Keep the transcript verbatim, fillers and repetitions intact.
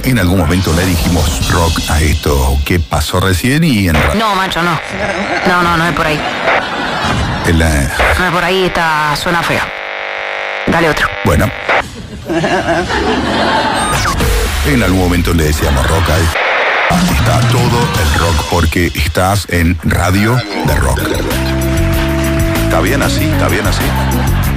En algún momento le dijimos rock a esto que pasó recién y en ra- No, macho, no. No, no, no es por ahí. en la- No es por ahí, esta suena fea. Dale otro. Bueno. En algún momento le decíamos rock a esto. Aquí está todo el rock porque estás en Radio de Rock. ¿Está bien así? ¿Está bien así?